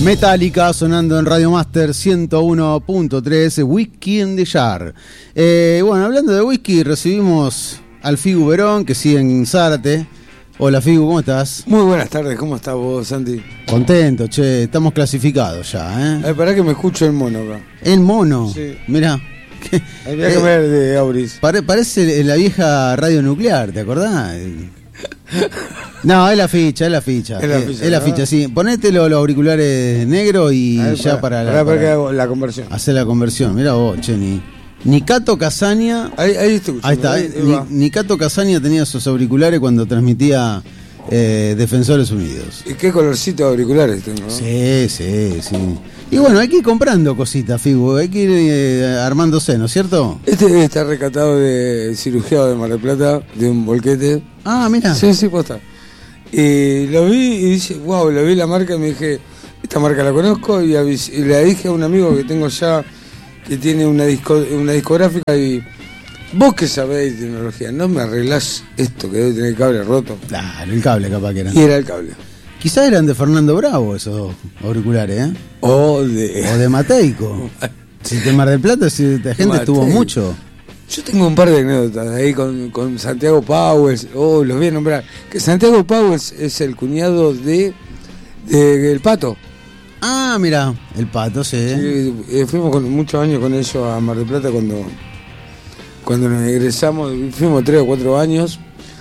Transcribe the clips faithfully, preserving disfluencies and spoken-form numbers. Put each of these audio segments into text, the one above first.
Metallica sonando en Radio Master ciento uno punto tres, Whisky in the Jar. Eh, bueno, hablando de whisky, recibimos al Figu Verón, que sigue en Zárate. Hola Figu, ¿cómo estás? Muy buenas tardes, ¿cómo estás vos, Santi? Contento, che, estamos clasificados ya, ¿eh? Ay, pará que me escucho el mono acá. ¿El mono? Sí. Mirá. Había que ver de Auris. Pare, parece la vieja radio nuclear, ¿te acordás? No, es la ficha, es la ficha. Es la es, ficha, es la ¿no? ficha, sí. Ponete los, los auriculares negros y Ver, ya para, para, la, para, para que para hago la conversión. hacer la conversión. Mirá vos, che, ni, Nicato Casania. Ahí, ahí estoy escuchando. Ahí está, ahí, Ni, ahí va. Nicato Casania tenía esos auriculares cuando transmitía eh, Defensores Unidos. ¿Y qué colorcito de auriculares tengo? ¿No? Sí, sí, sí. Y bueno, hay que ir comprando cositas, Figu, hay que ir eh, armándose, ¿no es cierto? Este está recatado de cirugiado de Mar del Plata, de un volquete. Ah, mira. Sí, sí, posta. Y lo vi y dije, wow, lo vi la marca y me dije, esta marca la conozco, y, avis- y le dije a un amigo que tengo ya, que tiene una, disco, una discográfica, y vos que sabéis de tecnología, no me arreglás esto que debe tener el cable roto. Claro, el cable capaz que era. Y era el cable. Quizás eran de Fernando Bravo esos auriculares, ¿eh? O de... O de Mateico. Si de Mar del Plata, si la gente estuvo Mateico. mucho. Yo tengo un par de anécdotas ahí con, con Santiago Powers. Oh, los voy a nombrar. Que Santiago Powers es el cuñado de, de, de El Pato. Ah, mira, el Pato, sí. Sí, eh, fuimos con muchos años con ellos a Mar del Plata cuando, cuando nos egresamos. Fuimos tres o cuatro años.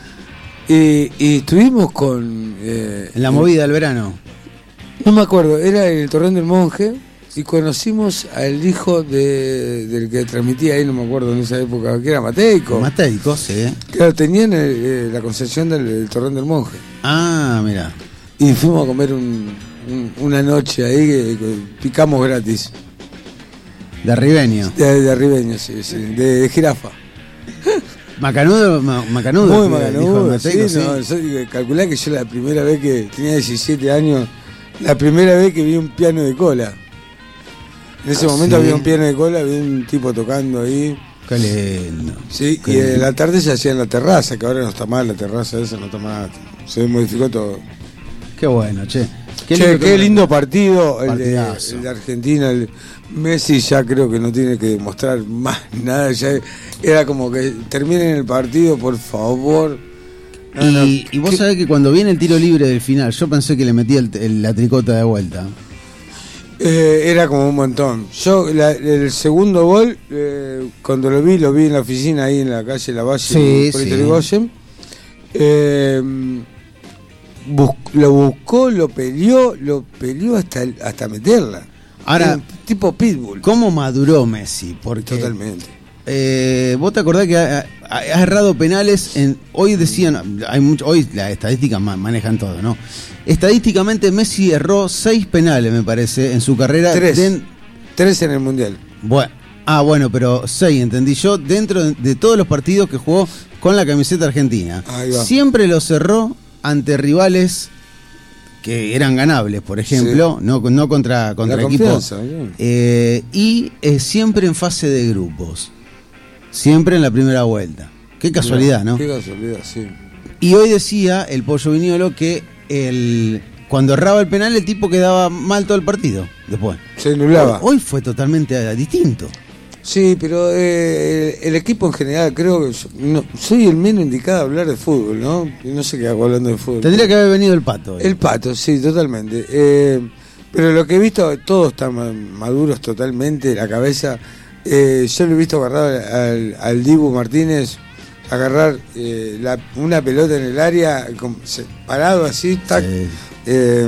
Y, y estuvimos con... Eh, En la movida del verano. No me acuerdo, era en el Torreón del Monje. Y conocimos al hijo de, del que transmitía ahí, no me acuerdo en esa época, que era Mateico. Mateico, sí. Claro, tenían el, eh, la concesión del, del Torreón del Monje. Ah, mira. Y fuimos a comer un, un, una noche ahí que, que picamos gratis. De Ribeño. De, de arribeño, sí, sí, de, de jirafa. Macanudo, ma- macanudo. Muy dijo macanudo, Mateico, sí, no, yo calculé que yo la primera vez que tenía diecisiete años, la primera vez que vi un piano de cola. En ese Ah, momento sí. había un piano de cola, había un tipo tocando ahí. Qué lindo. Sí, Qué y en lindo. la tarde se hacía en la terraza, que ahora no está mal la terraza esa, no está mal. Se modificó todo. Qué bueno, che. Qué, lindo, che, qué que- lindo partido el de, Partidazo. el de Argentina. El Messi ya creo que no tiene que demostrar más nada. Ya era como que terminen el partido, por favor. No, Y, no. y vos ¿Qué? sabés que cuando viene el tiro libre del final, yo pensé que le metía el- el- la tricota de vuelta. Eh, era como un montón. Yo, la- el segundo gol, eh, cuando lo vi, lo vi en la oficina ahí en la calle Lavalle, Sí, por sí. Irigoyen. Eh, bus- lo buscó, lo peleó, lo peleó hasta, el- hasta meterla. Ahora, Era un tipo pitbull. ¿cómo maduró Messi? Porque Totalmente. eh, vos te acordás que ha, ha- ha errado penales en, hoy decían, hay mucho, hoy las estadísticas ma- manejan todo, ¿no? Estadísticamente Messi erró seis penales, me parece, en su carrera. Tres. Den- Tres en el mundial. bueno, ah, bueno, pero seis, entendí yo, dentro de, de todos los partidos que jugó con la camiseta argentina. Ahí va. Siempre los cerró ante rivales que eran ganables, por ejemplo, no, no contra, contra La equipos. confianza, bien. Eh, y eh, siempre en fase de grupos. Siempre en la primera vuelta. Qué casualidad, ¿no? Qué casualidad, sí. Y hoy decía el Pollo Viñolo que el, cuando erraba el penal el tipo quedaba mal todo el partido después. Se anulaba. Hoy fue totalmente eh, distinto. Sí, pero eh, el, el equipo en general, creo que yo- no, soy el menos indicado a hablar de fútbol, ¿no? Y no sé qué hago hablando de fútbol. Tendría que haber venido el Pato hoy. El Pato, sí, totalmente. Eh, pero lo que he visto, todos están ma- maduros totalmente, la cabeza. Eh, yo lo he visto agarrar al, al Dibu Martínez, agarrar eh, la- una pelota en el área, como se- parado así, tac, Sí. eh,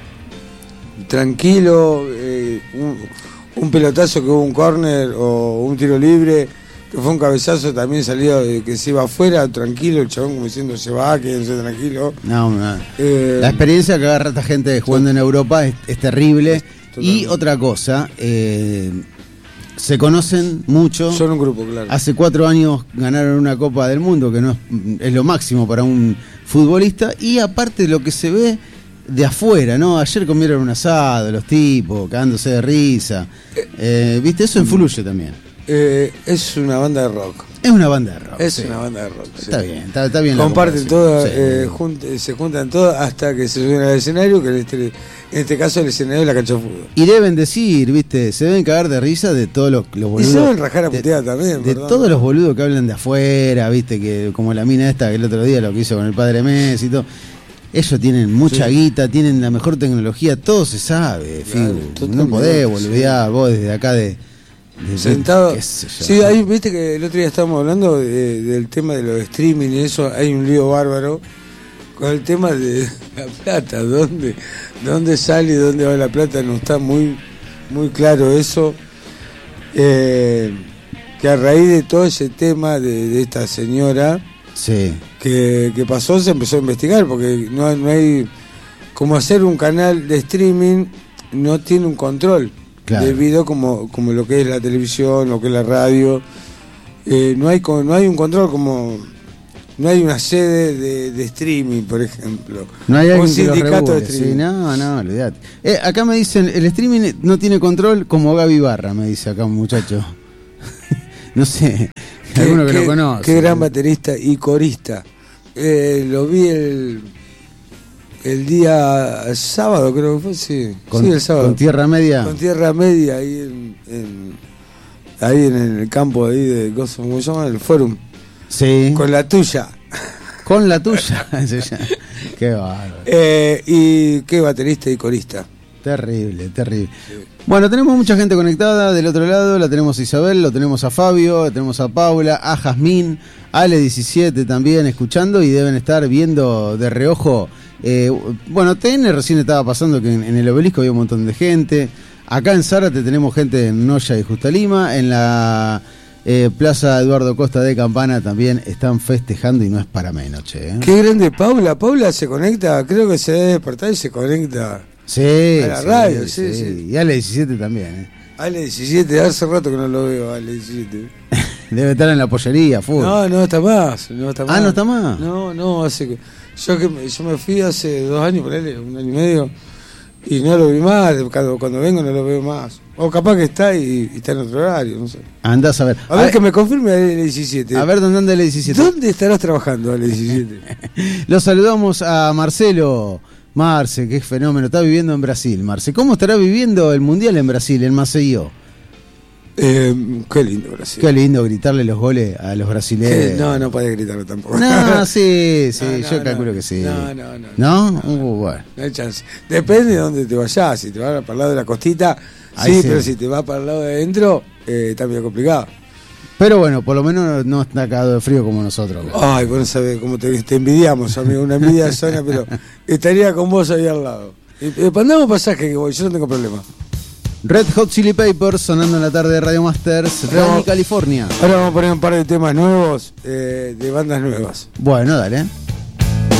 tranquilo, eh, un, un pelotazo que hubo un córner o un tiro libre, que fue un cabezazo también salido de que se iba afuera, tranquilo, el chabón como diciendo se va, quédense tranquilo. No, no. Eh, La experiencia que agarra esta gente jugando en Europa es, es terrible. Totalmente. Y otra cosa, eh, se conocen mucho. Son un grupo, claro. Hace cuatro años ganaron una Copa del Mundo, que no es, es lo máximo para un futbolista. Y aparte lo que se ve de afuera, ¿no? Ayer comieron un asado, los tipos, cagándose de risa. Eh, ¿Viste? Eso influye también. Eh, es una banda de rock. Es una banda de rock. Es sí. una banda de rock. Está sí. bien, está, está bien. la Comparten comparación. todo, Sí. eh, junt- se juntan todos hasta que se suben al escenario, que en este, en este caso el escenario es la cancha de fútbol. Y deben decir, viste, se deben cagar de risa de todos los, los boludos. Y se deben rajar a de- puteada también, De perdón. todos los boludos que hablan de afuera, viste, que como la mina esta que el otro día lo que hizo con el padre Messi y todo. Ellos tienen mucha Sí. guita, tienen la mejor tecnología, todo se sabe, Claro, Figu. No totalmente, podés sí. boludear vos desde acá de. de- Sentado. qué sé yo. Sí, ahí viste que el otro día estábamos hablando de- del tema de los streaming y eso, hay un lío bárbaro con el tema de la plata, dónde, dónde sale y dónde va la plata, no está muy, muy claro eso. Eh, que a raíz de todo ese tema de, de esta señora Sí, que, que pasó, se empezó a investigar, porque no, no hay como hacer un canal de streaming, no tiene un control. Claro. Debido como, como lo que es la televisión, lo que es la radio, eh, no hay co- no hay un control, como no hay una sede de, de streaming, por ejemplo. no hay un alguien que lo sindicato de regule, sí, streaming. no, no, olvidate. Eh, acá me dicen, el streaming no tiene control como Gaby Barra, me dice acá un muchacho. No sé, Qué- alguno que qué- lo conoce. Qué gran baterista y corista. Eh, lo vi el el día sábado, creo que fue, sí, Con, sí, el sábado. con Tierra Media. Con Tierra Media ahí en, en- ahí en el campo ahí de cosas, ¿cómo se llama? El Forum. Sí, Con la tuya. con la tuya. Se llama. Qué bárbaro. Eh, y qué baterista y corista. Terrible, terrible. Bueno, tenemos mucha gente conectada del otro lado. La tenemos a Isabel, lo tenemos a Fabio, la tenemos a Paula, a Jazmín, a Ale diecisiete también escuchando y deben estar viendo de reojo. Eh, bueno, T N recién estaba pasando que en, en el obelisco había un montón de gente. Acá en Zárate tenemos gente en Noya y Justa Lima. En la eh, Plaza Eduardo Costa de Campana también están festejando y no es para menos, che, ¿eh? Qué grande Paula. Paula se conecta, creo que se debe despertar y se conecta. Sí, A la radio, sí, sí. Y Ale diecisiete también, ¿eh? Ale diecisiete, hace rato que no lo veo, Ale diecisiete. Debe estar en la pollería, fútbol. No, no está más, no está más. Ah, ¿no está más? No, no, hace que yo que me, yo me fui hace dos años, por él, un año y medio, y no lo vi más. Cuando, cuando vengo no lo veo más. O capaz que está y, y está en otro horario, no sé. Andás a ver. A ver que me confirme Ale diecisiete. A ver dónde anda el diecisiete. ¿Dónde estarás trabajando, Ale diecisiete? Lo saludamos a Marcelo. Marce, qué fenómeno. Está viviendo en Brasil, Marce. ¿Cómo estará viviendo el Mundial en Brasil, en Maceió? Eh, qué lindo Brasil. Qué lindo gritarle los goles a los Qué- brasileños. No, no puedes gritarlo tampoco. No, sí, sí, No, no, yo calculo no. que sí. No, no, no. ¿No? Uh, bueno. No hay chance. Depende de dónde te vayas. Si te vas para el lado de la costita, Ahí sí, sí. pero si te vas para el lado de adentro, eh, está medio complicado. Pero bueno, por lo menos no está cagado de frío como nosotros. Ay, vos no sabés cómo te, te envidiamos, amigo. Una envidia sana, pero estaría con vos ahí al lado. Eh, mandamos pasaje que voy, yo no tengo problema. Red Hot Chili Peppers sonando en la tarde de Radio Masters, Vamos. Dani, California. Ahora vamos a poner un par de temas nuevos, eh, de bandas nuevas. Bueno, dale.